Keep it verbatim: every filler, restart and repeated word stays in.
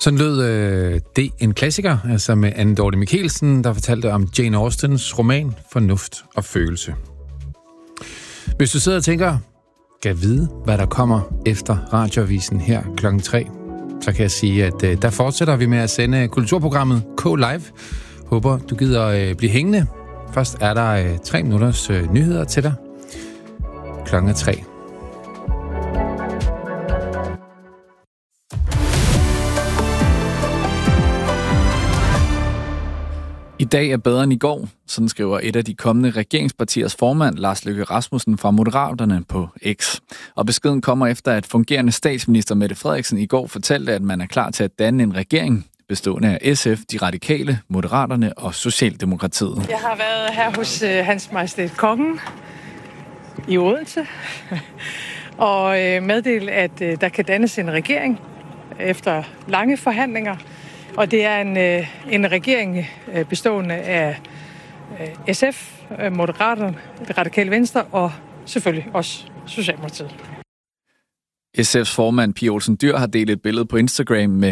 Sådan lød øh, det en klassiker, altså med Anne Dorthe Michelsen, der fortalte om Jane Austens roman Fornuft og følelse. Hvis du sidder og tænker, kan vide, hvad der kommer efter radioavisen her klokken tre, så kan jeg sige, at øh, der fortsætter vi med at sende kulturprogrammet K-Live. Håber, du gider øh, blive hængende. Først er der øh, tre minutters øh, nyheder til dig. Klokken tre. I dag er bedre end i går, sådan skriver et af de kommende regeringspartiers formand, Lars Løkke Rasmussen fra Moderaterne på X. Og beskeden kommer efter, at fungerende statsminister Mette Frederiksen i går fortalte, at man er klar til at danne en regering bestående af S F, De Radikale, Moderaterne og Socialdemokratiet. Jeg har været her hos øh, Hans Majestæt Kongen i Odense og øh, meddelt, at øh, der kan dannes en regering efter lange forhandlinger. Og det er en, øh, en regering øh, bestående af øh, S F, øh, Moderaterne, Det Radikale Venstre og selvfølgelig også Socialdemokratiet. S F's formand Pia Olsen Dyhr har delt et billede på Instagram med